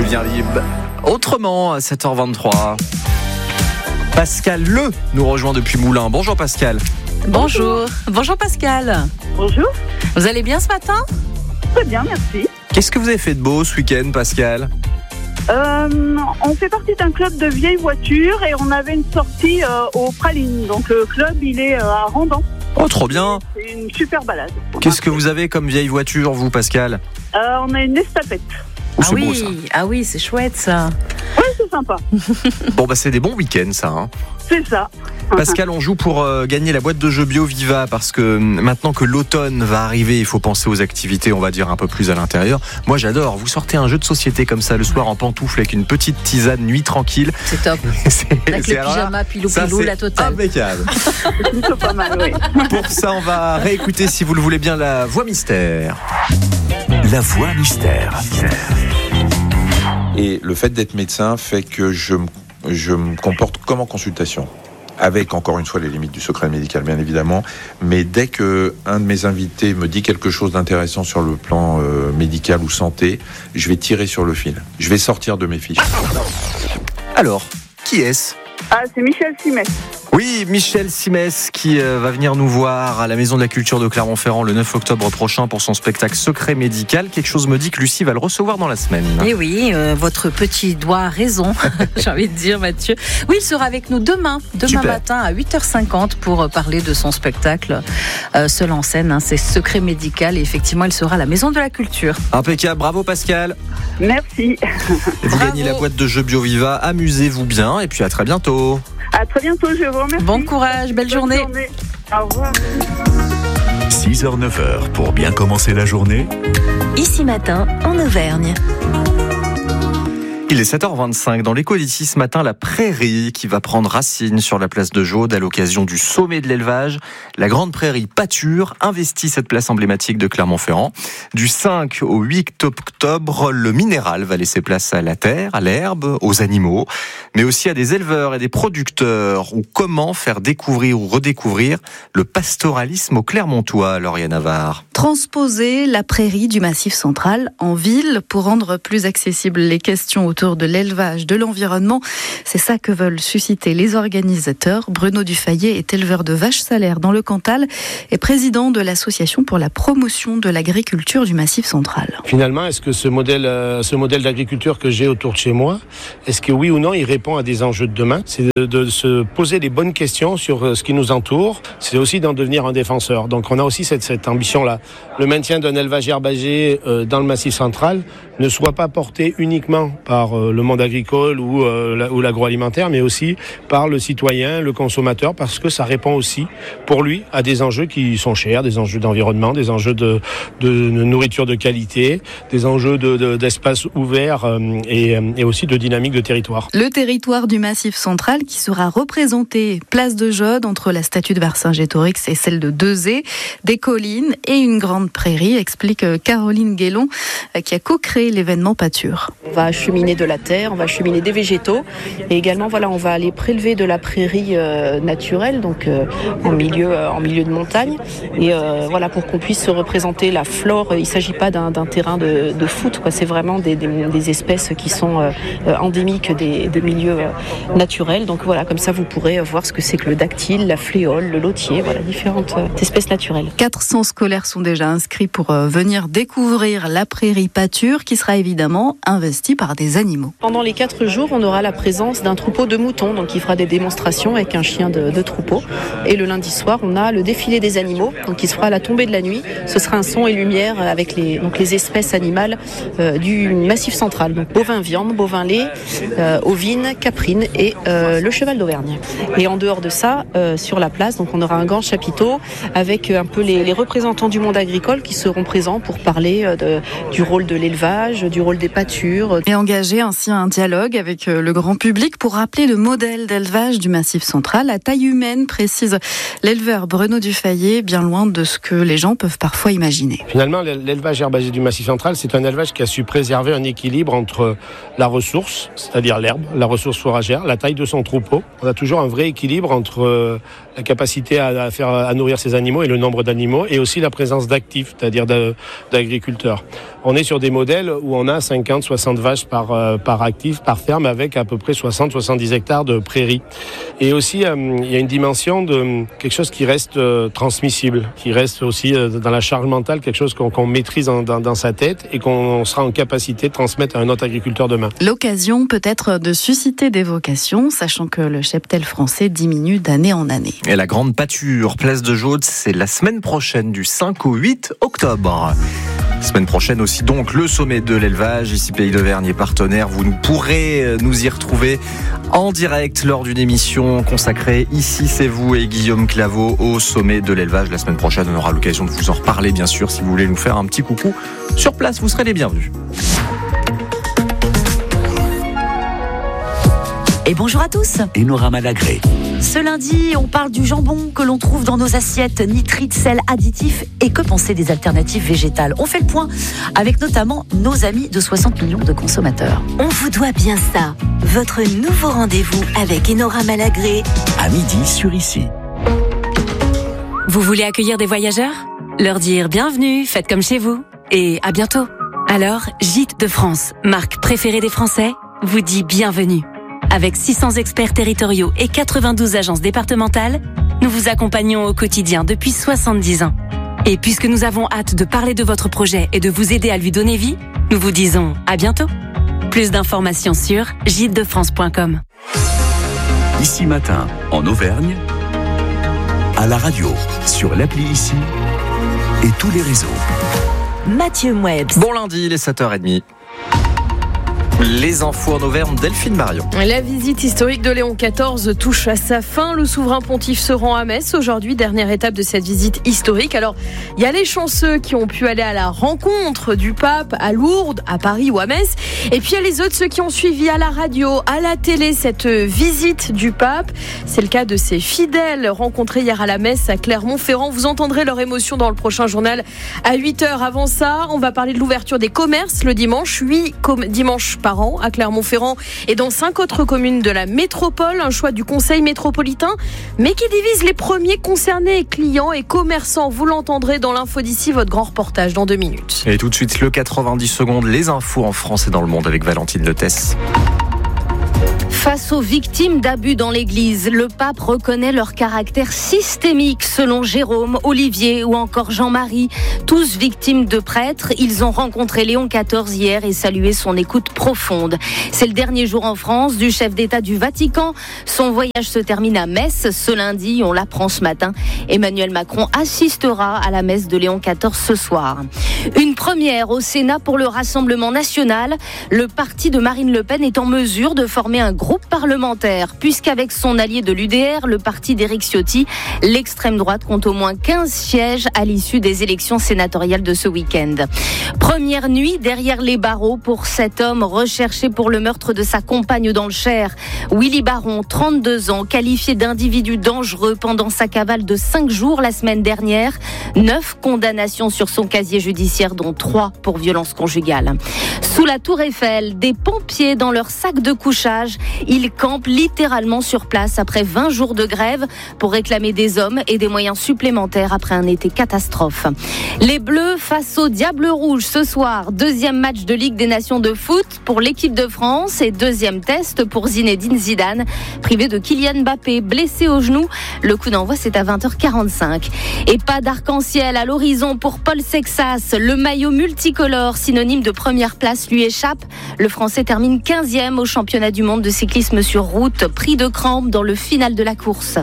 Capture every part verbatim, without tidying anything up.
Julien Lib. Autrement, à sept heures vingt-trois, Pascal Le nous rejoint depuis Moulins. Bonjour Pascal. Bonjour. Bonjour Pascal. Bonjour. Vous allez bien ce matin ? Très bien, merci. Qu'est-ce que vous avez fait de beau ce week-end, Pascal ? Euh, on fait partie d'un club de vieilles voitures et on avait une sortie euh, au Pralines. Donc le club, il est euh, à Randan. Oh, trop bien. C'est une super balade. Qu'est-ce que vous avez comme vieille voiture, vous, Pascal ? euh, On a une estafette. Oh, ah c'est oui, beau, ça. ah oui, c'est chouette ça. Oui, c'est sympa. Bon, bah c'est des bons week-ends, ça. Hein. C'est ça. Pascal, on joue pour euh, gagner la boîte de jeux BioViva parce que euh, maintenant que l'automne va arriver, il faut penser aux activités, on va dire, un peu plus à l'intérieur. Moi, j'adore. Vous sortez un jeu de société comme ça le soir en pantoufle avec une petite tisane, nuit tranquille. C'est top. c'est, Avec c'est le pyjama, pilou ça, pilou, c'est la totale. Impeccable. C'est plutôt pas mal, oui. Pour ça, on va réécouter, si vous le voulez bien, la voix mystère. La voix mystère. Et le fait d'être médecin fait que je, me- je me comporte comme en consultation. Avec, encore une fois, les limites du secret médical, bien évidemment. Mais dès que un de mes invités me dit quelque chose d'intéressant sur le plan euh, médical ou santé, je vais tirer sur le fil. Je vais sortir de mes fiches. Alors, qui est-ce ? Ah, c'est Michel Simès. Oui, Michel Simès qui euh, va venir nous voir à la Maison de la Culture de Clermont-Ferrand le neuf octobre prochain pour son spectacle Secret Médical. Quelque chose me dit que Lucie va le recevoir dans la semaine. Et oui, euh, votre petit doigt a raison, j'ai envie de dire Mathieu. Oui, il sera avec nous demain, demain Super. matin à huit heures cinquante pour parler de son spectacle euh, seul en scène, hein, c'est Secret Médical et effectivement il sera à la Maison de la Culture. Impeccable, bravo Pascal. Merci. Et vous Bravo. gagnez la boîte de jeux BioViva, amusez-vous bien et puis à très bientôt. À très bientôt, je vous remercie. Bon courage, belle Bonne journée. journée. Au revoir. six heures neuf heures pour bien commencer la journée. Ici Matin, en Auvergne. Il est sept heures vingt-cinq. Dans l'écho d'ici ce matin, la prairie qui va prendre racine sur la place de Jaude à l'occasion du sommet de l'élevage. La grande prairie pâture investit cette place emblématique de Clermont-Ferrand. Du cinq au huit octobre, le minéral va laisser place à la terre, à l'herbe, aux animaux, mais aussi à des éleveurs et des producteurs. Ou comment faire découvrir ou redécouvrir le pastoralisme au Clermontois, Lauriane Navarre. Transposer la prairie du Massif central en ville pour rendre plus accessibles les questions autour de l'élevage, de l'environnement. C'est ça que veulent susciter les organisateurs. Bruno Dufayet est éleveur de vaches salaires dans le Cantal et président de l'association pour la promotion de l'agriculture du Massif central. Finalement, est-ce que ce modèle, euh, ce modèle d'agriculture que j'ai autour de chez moi, est-ce que oui ou non, il répond à des enjeux de demain ? C'est de, de se poser les bonnes questions sur euh, ce qui nous entoure. C'est aussi d'en devenir un défenseur. Donc on a aussi cette, cette ambition-là. Le maintien d'un élevage herbagé euh, dans le Massif central ne soit pas porté uniquement par euh, le monde agricole ou, euh, la, ou l'agroalimentaire, mais aussi par le citoyen, le consommateur, parce que ça répond aussi, pour lui, à des enjeux qui sont chers, des enjeux d'environnement, des enjeux de, de nourriture de qualité, des enjeux de, de, d'espace ouvert euh, et, et aussi de dynamique de territoire. Le territoire du Massif central qui sera représenté place de Jaude entre la statue de Vercingétorix et celle de Dezé, des collines et une grande prairie, explique Caroline Guélon qui a co-créé l'événement Pâture. On va acheminer de la terre, on va acheminer des végétaux et également voilà, on va aller prélever de la prairie euh, naturelle, donc euh, en milieu euh, en milieu de montagne et euh, voilà pour qu'on puisse se représenter la flore. Il ne s'agit pas d'un, d'un terrain de, de foot, quoi. C'est vraiment des, des, des espèces qui sont euh, endémiques des, des milieux euh, naturels. Donc voilà, comme ça vous pourrez voir ce que c'est que le dactyle, la fléole, le lotier, voilà différentes euh, espèces naturelles. quatre cents scolaires sont déjà inscrits pour euh, venir découvrir la prairie pâture qui sera évidemment investie par des animaux. Pendant les quatre jours, on aura la présence d'un troupeau de moutons, donc il fera des démonstrations avec un chien de, de troupeau. Et le lundi soir, on a le défilé des animaux, donc il se fera à la tombée de la nuit. Ce sera un son et lumière avec les, donc les espèces animales euh, du Massif central, donc bovin viande, bovin lait, euh, ovine, caprine et euh, le cheval d'Auvergne. Et en dehors de ça, euh, sur la place, donc on aura un grand chapiteau avec un peu les, les représentants du monde agricole qui seront présents pour parler euh, de, du rôle de l'élevage, du rôle des pâtures. Et engager ainsi un dialogue avec le grand public pour rappeler le modèle d'élevage du Massif central à taille humaine, précise l'éleveur Bruno Dufayet, bien loin de ce que les gens peuvent parfois imaginer. Finalement, l'élevage herbagé du Massif central, c'est un élevage qui a su préserver un équilibre entre la ressource, c'est-à-dire l'herbe, la ressource fourragère, la taille de son troupeau. On a toujours un vrai équilibre entre la capacité à, faire, à nourrir ses animaux et le nombre d'animaux, et aussi la présence d'actifs, c'est-à-dire d'agriculteurs. On est sur des modèles où on a cinquante, soixante vaches par, par, par actif, par ferme, avec à peu près soixante à soixante-dix hectares de prairies. Et aussi, euh, il y a une dimension de quelque chose qui reste euh, transmissible, qui reste aussi euh, dans la charge mentale, quelque chose qu'on, qu'on maîtrise dans, dans, dans sa tête et qu'on sera en capacité de transmettre à un autre agriculteur demain. L'occasion peut-être de susciter des vocations, sachant que le cheptel français diminue d'année en année. Et la grande pâture, place de Jaude, c'est la semaine prochaine du cinq au huit octobre. Semaine prochaine aussi donc le sommet de l'élevage, ici Pays d'Auvergne est partenaire. Vous nous pourrez nous y retrouver en direct lors d'une émission consacrée Ici c'est vous et Guillaume Claveau au sommet de l'élevage. La semaine prochaine on aura l'occasion de vous en reparler bien sûr. Si vous voulez nous faire un petit coucou sur place, vous serez les bienvenus. Et bonjour à tous. Enora Malagré. Ce lundi, on parle du jambon que l'on trouve dans nos assiettes, nitrites, sel, additifs, et que penser des alternatives végétales. On fait le point avec notamment nos amis de soixante millions de consommateurs. On vous doit bien ça. Votre nouveau rendez-vous avec Enora Malagré. À midi sur Ici. Vous voulez accueillir des voyageurs ? Leur dire bienvenue, faites comme chez vous, et à bientôt. Alors, Gîtes de France, marque préférée des Français, vous dit bienvenue. Avec six cents experts territoriaux et quatre-vingt-douze agences départementales, nous vous accompagnons au quotidien depuis soixante-dix ans. Et puisque nous avons hâte de parler de votre projet et de vous aider à lui donner vie, nous vous disons à bientôt. Plus d'informations sur gîtes de france point com. Ici Matin, en Auvergne, à la radio, sur l'appli Ici et tous les réseaux. Mathieu Mouebs. Bon lundi, il est sept heures trente. Les infos en Auvergne, Delphine Marion. La visite historique de Léon quatorze touche à sa fin. Le souverain pontife se rend à Metz aujourd'hui, dernière étape de cette visite historique. Alors, il y a les chanceux qui ont pu aller à la rencontre du pape à Lourdes, à Paris ou à Metz. Et puis, il y a les autres, ceux qui ont suivi à la radio, à la télé, cette visite du pape. C'est le cas de ces fidèles rencontrés hier à la messe à Clermont-Ferrand. Vous entendrez leur émotion dans le prochain journal à huit heures. Avant ça, on va parler de l'ouverture des commerces le dimanche, huit com- dimanches par an à Clermont-Ferrand et dans cinq autres communes de la métropole. Un choix du conseil métropolitain, mais qui divise les premiers concernés, clients et commerçants. Vous l'entendrez dans l'info d'ici, votre grand reportage dans deux minutes. Et tout de suite, le quatre-vingt-dix secondes, les infos en France et dans le monde avec Valentine Letès. Face aux victimes d'abus dans l'Église, le pape reconnaît leur caractère systémique selon Jérôme, Olivier ou encore Jean-Marie. Tous victimes de prêtres, ils ont rencontré Léon quatorze hier et salué son écoute profonde. C'est le dernier jour en France du chef d'État du Vatican. Son voyage se termine à Metz ce lundi, on l'apprend ce matin. Emmanuel Macron assistera à la messe de Léon quatorze ce soir. Une première au Sénat pour le Rassemblement national. Le parti de Marine Le Pen est en mesure de former un groupe parlementaire, puisqu'avec son allié de l'U D R, le parti d'Éric Ciotti, l'extrême droite compte au moins quinze sièges à l'issue des élections sénatoriales de ce week-end. Première nuit derrière les barreaux pour cet homme recherché pour le meurtre de sa compagne dans le Cher. Willy Baron, trente-deux ans, qualifié d'individu dangereux pendant sa cavale de cinq jours la semaine dernière. Neuf condamnations sur son casier judiciaire, dont trois pour violence conjugale. Sous la Tour Eiffel, des pompiers dans leur sac de couchage. Ils campent littéralement sur place après vingt jours de grève pour réclamer des hommes et des moyens supplémentaires après un été catastrophe. Les Bleus face aux Diables Rouges ce soir. Deuxième match de Ligue des Nations de foot pour l'équipe de France et deuxième test pour Zinedine Zidane, privé de Kylian Mbappé, blessé au genou. Le coup d'envoi, c'est à vingt heures quarante-cinq. Et pas d'arc-en-ciel à l'horizon pour Paul Sexas. Le maillot multicolore, synonyme de première place, lui échappe. Le Français termine quinzième au championnat du monde de cyclisme sur route, pris de crampes dans le final de la course.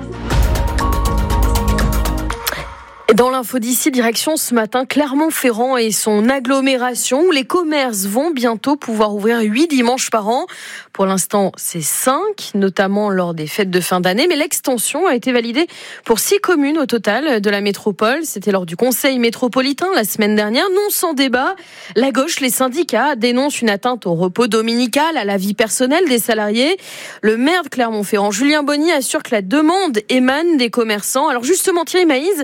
Dans l'info d'ici, direction ce matin Clermont-Ferrand et son agglomération où les commerces vont bientôt pouvoir ouvrir huit dimanches par an. Pour l'instant, c'est cinq, notamment lors des fêtes de fin d'année, mais l'extension a été validée pour six communes au total de la métropole. C'était lors du conseil métropolitain la semaine dernière. Non sans débat, la gauche, les syndicats dénoncent une atteinte au repos dominical, à la vie personnelle des salariés. Le maire de Clermont-Ferrand, Julien Bonny, assure que la demande émane des commerçants. Alors justement, Thierry Maïz,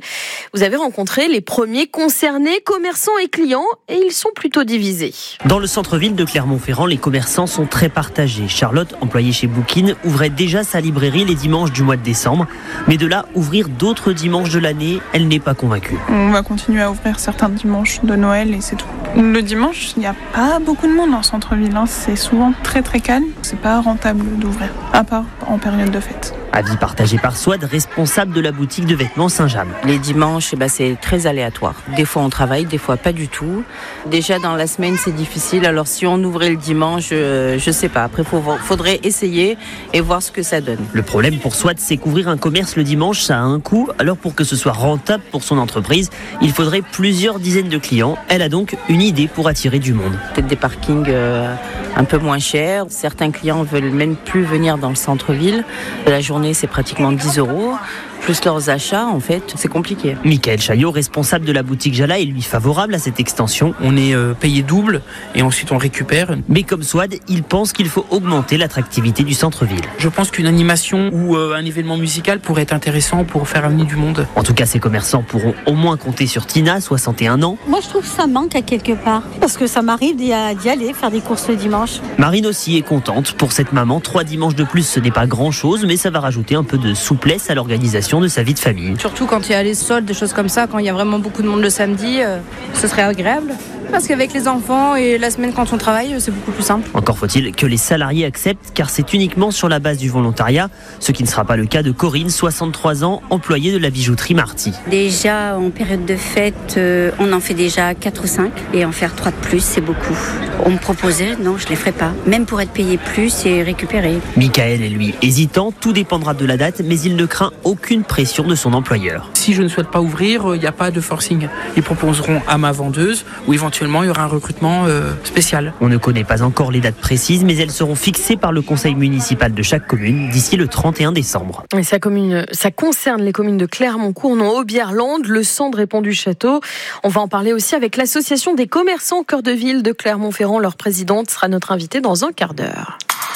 Vous avez rencontré les premiers concernés, commerçants et clients, et ils sont plutôt divisés. Dans le centre-ville de Clermont-Ferrand, les commerçants sont très partagés. Charlotte, employée chez Bookin, ouvrait déjà sa librairie les dimanches du mois de décembre. Mais de là, ouvrir d'autres dimanches de l'année, elle n'est pas convaincue. On va continuer à ouvrir certains dimanches de Noël et c'est tout. Le dimanche, il n'y a pas beaucoup de monde en centre-ville. Hein. C'est souvent très très calme. C'est pas rentable d'ouvrir, à part en période de fête. Avis partagé par Swad, responsable de la boutique de vêtements Saint-James. Les dimanches, eh ben, c'est très aléatoire. Des fois on travaille, des fois pas du tout. Déjà dans la semaine c'est difficile, alors si on ouvrait le dimanche, euh, je sais pas. Après il faudrait essayer et voir ce que ça donne. Le problème pour Swad, c'est qu'ouvrir un commerce le dimanche, ça a un coût. Alors pour que ce soit rentable pour son entreprise, il faudrait plusieurs dizaines de clients. Elle a donc une idée pour attirer du monde. Peut-être des parkings euh, un peu moins chers. Certains clients veulent même plus venir dans le centre-ville. La journée c'est pratiquement dix euros. Plus leurs achats, en fait, c'est compliqué. Michael Chaillot, responsable de la boutique Jala, est lui favorable à cette extension. On est euh, payé double et ensuite on récupère. Mais comme Swad, il pense qu'il faut augmenter l'attractivité du centre-ville. Je pense qu'une animation ou euh, un événement musical pourrait être intéressant pour faire venir du monde. En tout cas, ces commerçants pourront au moins compter sur Tina, soixante et un ans. Moi, je trouve que ça manque à quelque part. Parce que ça m'arrive d'y aller, faire des courses le dimanche. Marine aussi est contente. Pour cette maman, trois dimanches de plus, ce n'est pas grand-chose, mais ça va rajouter un peu de souplesse à l'organisation de sa vie de famille. Surtout quand il y a les soldes, des choses comme ça, quand il y a vraiment beaucoup de monde le samedi, euh, ce serait agréable. Parce qu'avec les enfants et la semaine quand on travaille, c'est beaucoup plus simple. Encore faut-il que les salariés acceptent, car c'est uniquement sur la base du volontariat, ce qui ne sera pas le cas de Corinne, soixante-trois ans, employée de la bijouterie Marty. Déjà en période de fête, euh, on en fait déjà quatre ou cinq, et en faire trois de plus, c'est beaucoup. On me proposait, non, je ne les ferai pas. Même pour être payé plus et récupérer. Michael est lui hésitant, tout dépendra de la date, mais il ne craint aucune pression de son employeur. Si je ne souhaite pas ouvrir, il n'y a pas de forcing. Ils proposeront à ma vendeuse ou éventuellement il y aura un recrutement euh, spécial. On ne connaît pas encore les dates précises, mais elles seront fixées par le conseil municipal de chaque commune d'ici le trente et un décembre. Et ça, commune, ça concerne les communes de Clermont, Cournon, Aubierland, Le Sandre et Pont-du-Château. On va en parler aussi avec l'association des commerçants cœur de ville de Clermont-Ferrand. Leur présidente sera notre invitée dans un quart d'heure.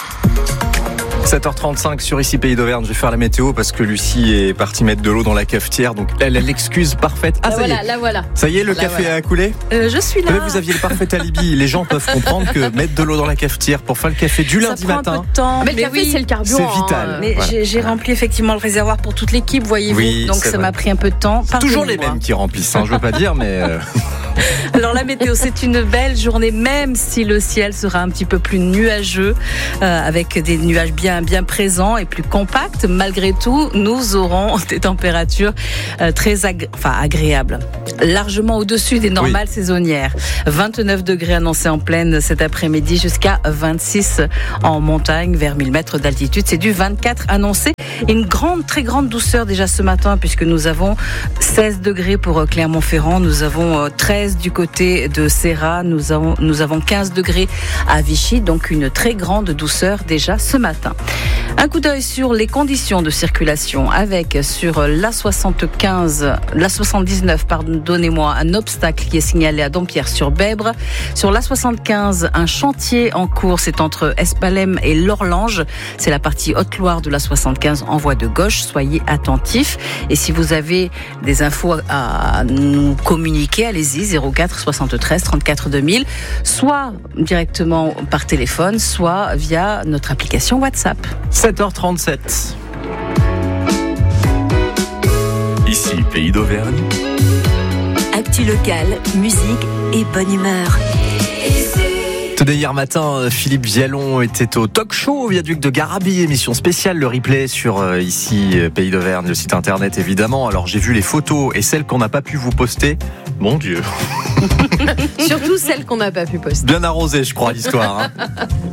sept heures trente-cinq sur Ici Pays d'Auvergne. Je vais faire la météo parce que Lucie est partie mettre de l'eau dans la cafetière. Donc elle a l'excuse parfaite. Ah, la ça voilà, y est. la voilà. Ça y est, le la café voilà. a coulé euh, Je suis là. Vous, vous aviez le parfait alibi. Les gens peuvent comprendre que mettre de l'eau dans la cafetière pour faire le café du ça lundi prend matin. Un peu de temps. Mais le café, oui, c'est le carburant. C'est vital. Hein. Mais voilà. j'ai, j'ai rempli effectivement le réservoir pour toute l'équipe, voyez-vous. Oui, donc ça vrai. m'a pris un peu de temps. C'est toujours les mêmes qui remplissent. Hein, je veux pas dire, mais. Euh... Alors la météo, c'est une belle journée, même si le ciel sera un petit peu plus nuageux, euh, avec des nuages bien bien présents et plus compacts. Malgré tout, nous aurons des températures euh, très ag- enfin, agréables, largement au-dessus des normales oui. saisonnières. vingt-neuf degrés annoncés en plaine cet après-midi, jusqu'à vingt-six en montagne, vers mille mètres d'altitude. C'est du vingt-quatre annoncé. Une grande, très grande douceur déjà ce matin, puisque nous avons seize degrés pour Clermont-Ferrand, nous avons treize du côté de Serra, nous avons, nous avons quinze degrés à Vichy, donc une très grande douceur déjà ce matin. Un coup d'œil sur les conditions de circulation avec sur l'A soixante-quinze, l'A soixante-dix-neuf, pardonnez-moi, un obstacle qui est signalé à Dompierre-sur-Bèbre. Sur l'A soixante-quinze, un chantier en cours, c'est entre Espalem et l'Orlange. C'est la partie Haute-Loire de l'A soixante-quinze en voie de gauche. Soyez attentifs. Et si vous avez des infos à nous communiquer, allez-y, zéro quatre soixante-treize trente-quatre deux mille, soit directement par téléphone, soit via notre application WhatsApp. sept heures trente-sept. Ici, Pays d'Auvergne. Actu locale, musique et bonne humeur. Dès hier matin, Philippe Vialon était au talk show au viaduc de Garabi, émission spéciale, le replay sur euh, Ici Pays d'Auvergne, le site internet évidemment. Alors j'ai vu les photos et celles qu'on n'a pas pu vous poster. Mon Dieu. Surtout celles qu'on n'a pas pu poster. Bien arrosé, je crois, l'histoire. Hein.